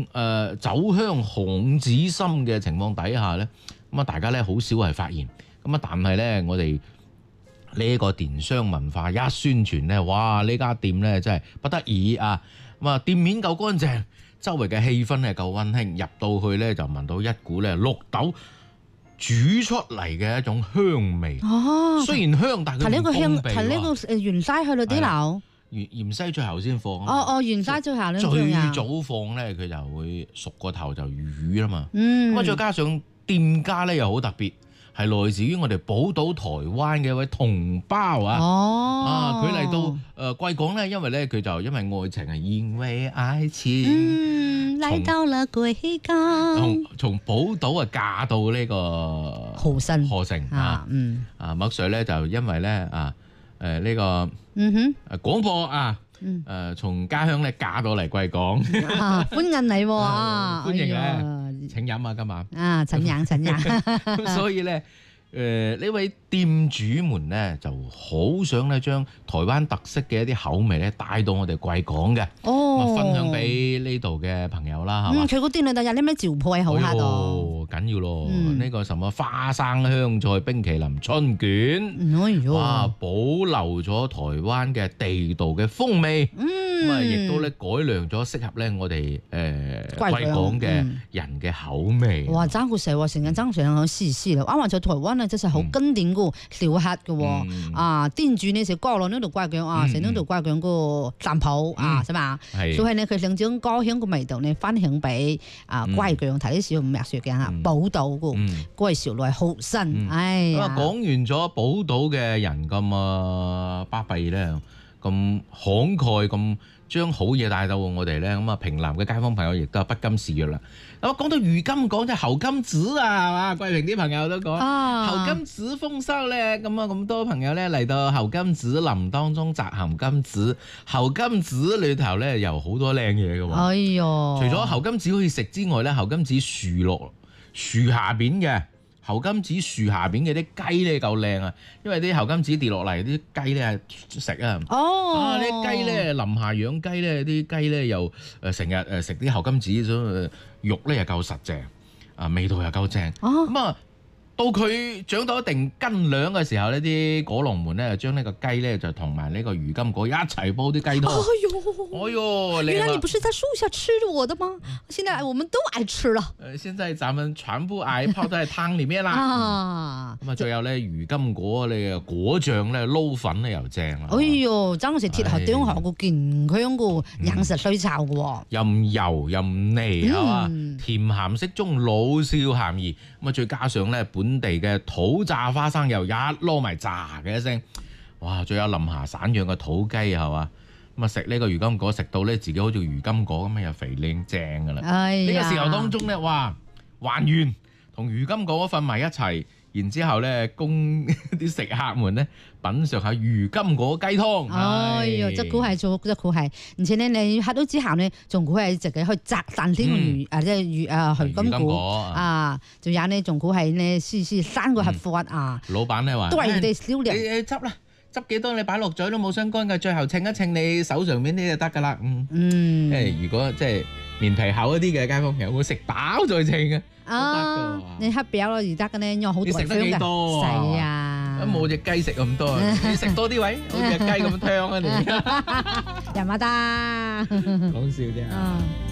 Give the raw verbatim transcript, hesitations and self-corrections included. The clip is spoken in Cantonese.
誒、呃、酒香巷子深嘅情況底下咧，咁啊大家咧好少係發現，咁啊但係咧我哋呢一個電商文化一宣傳咧，哇！呢家店咧真係不得已啊，咁啊店面夠乾淨，周圍嘅氣氛咧夠溫馨，入到去咧就聞到一股咧綠豆煮出嚟嘅一種香味。哦，雖然香，但係佢唔攻鼻喎。 睇呢個誒芫茜去到啲樓。 芫芫茜最後先放啊！ 哦哦，芫茜最後呢？ 最早放咧，佢就會熟個頭就魚啦嘛。 嗯， 咁啊，再加上店家咧又好特別，係來自於我哋寶島台灣嘅一位同胞啊。 哦， 啊，佢嚟到誒貴港咧，因為咧佢就因為愛情係因為愛情， 嗯，嚟到了貴港， 從從寶島啊嫁到呢個河城河城啊，嗯啊，麥穗咧就因為咧啊。誒呢個嗯哼誒廣播啊，誒從家鄉咧嫁到嚟貴港， 歡迎你喎啊！ 歡迎咧！請飲啊今晚啊，請飲請飲。 咁所以咧誒呢位店主們咧就好想咧將台灣特色嘅一啲口味咧帶到我哋貴港嘅，哦，分享俾呢度嘅朋友啦，係嘛？ 佢嗰店裏頭有啲咩招牌好下度？ 緊要咯！呢個什麼花生香菜冰淇淋春卷，哇！保留咗台灣嘅地道嘅風味，咁啊亦都咧改良咗適合咧我哋誒貴港嘅人嘅口味。 哇！爭好食喎，成日爭上去試試啦！啱話在台灣呢，真係好經典個小客嘅喎，啊店主呢就高樓呢度貴港啊，成呢度貴港個站鋪啊，係嘛？所以呢，佢想將家鄉嘅味道呢分享俾啊貴港睇啲小唔滅雪嘅嚇。寶島個貴潮來好新，哎呀！ 講完咗寶島嘅人咁啊巴閉咧，咁慷慨咁將好嘢帶到我哋咧，咁啊平南嘅街坊朋友亦都係不甘示弱啦。咁啊講到如今講即係侯金子啊，係嘛？貴平啲朋友都講侯金子豐收咧，咁啊咁多朋友咧嚟到侯金子林當中摘侯金子，侯金子裏頭咧有好多靚嘢嘅喎。哎呦！除咗侯金子可以食之外咧，侯金子樹落。樹下邊嘅侯金子樹下邊嘅啲雞咧夠靚啊，因為啲侯金子跌落嚟，啲雞咧係食啊。哦，啊啲雞咧林下養雞咧，啲雞咧又誒成日誒食啲侯金子，所以肉咧又夠實淨，啊味道又夠正。哦，咁啊到佢長到一定斤兩嘅時候呢，啲果農們咧就將呢個雞咧就同埋呢個魚金果一齊煲啲雞湯。哎呦，哎呦， 原來你不是在樹下吃我的嗎？現在我們都愛吃了。 誒，現在咱們全部愛泡在湯裡面啦。啊，咁啊，仲有咧魚金果咧果醬咧撈粉咧又正啦。 哎呦，真係鐵盒中學個健康個飲食需求嘅喎。 又唔油又唔膩係嘛，甜鹹適中，老少咸宜。咁啊，再加上咧本地嘅土炸花生油一撈埋炸嘅一聲，哇！仲有林下散養嘅土雞係嘛，咁啊食呢個魚金果食到咧自己好似魚金果咁樣又肥靚正噶啦。哎呀！呢個時候當中咧，哇！還原同魚金果瞓埋一齊，然之後咧供啲食客們咧品嚐下魚金果雞湯。 哎呀！即估係做，即估係，而且咧你喝到之後咧，仲估係自己去摘啖啲魚啊，即係魚啊魚金果啊，仲有呢仲估係呢試試生個核發啊。 老闆咧話： 對人哋銷量， 你你執啦。執幾多你擺落嘴都冇相干嘅，最後稱一稱你手上面呢就得㗎啦。嗯，嗯，即係如果即係面皮厚一啲嘅街坊朋友會食飽再稱嘅。 啊，你黑表咯而家嘅咧，因為好多你食得幾多啊？ 係啊， 都冇隻雞食咁多，你食多啲位，好似隻雞咁香啊你。 又乜得？ 講笑啫。